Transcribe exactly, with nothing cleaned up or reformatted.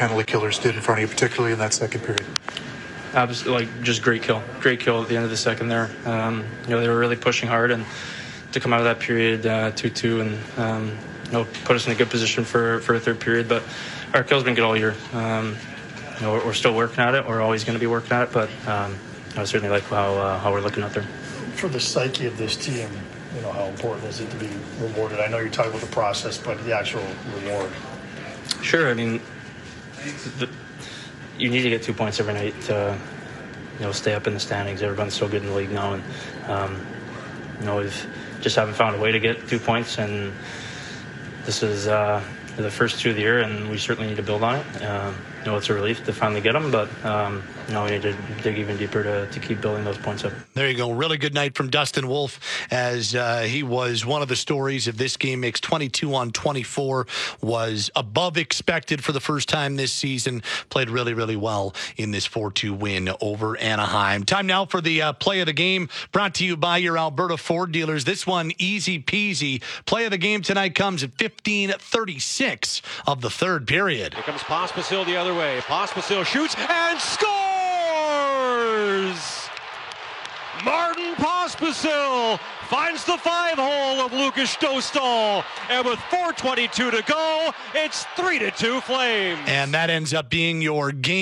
penalty killers did in front of you, particularly in that second period. Absolutely, like just great kill, great kill at the end of the second there. Um, you know, they were really pushing hard, and to come out of that period uh, two two and um, you know, put us in a good position for, for a third period. But our kill's been good all year. Um, you know, we're, we're still working at it. We're always going to be working at it, but um, I certainly like how uh, how we're looking out there. For the psyche of this team, you know, how important is it to be rewarded? I know you're talking about the process, but the actual reward. Sure. I mean, the, you need to get two points every night to, you know, stay up in the standings. Everyone's so good in the league now, and um, you know, we've just haven't found a way to get two points. And this is uh, the first two of the year, and we certainly need to build on it. Um, you know, it's a relief to finally get them, but um, you know, we need to dig even deeper to, to keep building those points up. There you go. Really good night from Dustin Wolf, as uh, he was one of the stories of this game. Makes twenty-two on twenty-four, was above expected for the first time this season. Played really, really well in this four two win over Anaheim. Time now for the uh, play of the game, brought to you by your Alberta Ford dealers. This one, easy peasy. Play of the game tonight comes at fifteen thirty-six of the third period. Here comes Pospisil the other way. Pospisil shoots and scores! Martin Pospisil finds the five hole of Lucas Dostal, and with four twenty-two to go, it's three to two Flames. And that ends up being your game.